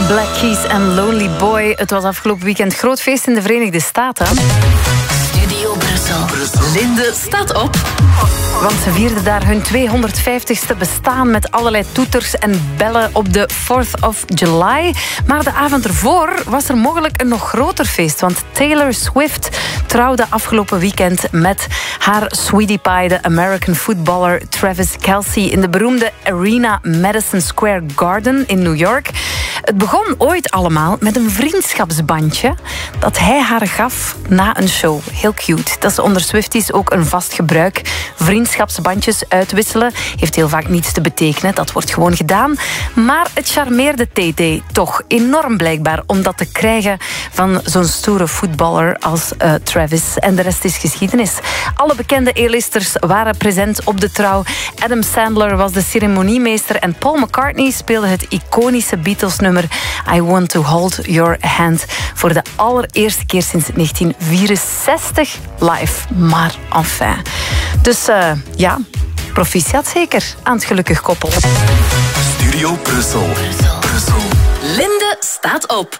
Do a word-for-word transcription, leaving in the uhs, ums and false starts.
Black Keys en Lonely Boy. Het was afgelopen weekend groot feest in de Verenigde Staten. Studio Brussel. Brussel. Linde staat op. Want ze vierden daar hun tweehonderdvijftigste bestaan met allerlei toeters en bellen op de fourth of July. Maar de avond ervoor was er mogelijk een nog groter feest. Want Taylor Swift trouwde afgelopen weekend met haar sweetie pie, de American footballer Travis Kelce, in de beroemde Arena Madison Square Garden in New York. Het begon ooit allemaal met een vriendschapsbandje dat hij haar gaf na een show. Heel cute. Dat is onder Swifties ook een vast gebruik. Vriendschapsbandjes uitwisselen heeft heel vaak niets te betekenen. Dat wordt gewoon gedaan. Maar het charmeerde T T toch enorm blijkbaar om dat te krijgen van zo'n stoere voetballer als uh, Travis. En de rest is geschiedenis. Alle bekende A-listers waren present op de trouw. Adam Sandler was de ceremoniemeester en Paul McCartney speelde het iconische Beatles-nummer I Want to Hold Your Hand voor de allereerste keer sinds negentien vierenzestig live. Maar enfin. Dus uh, ja, proficiat zeker aan het gelukkig koppel. Studio Brussel. Brussel. Linde staat op.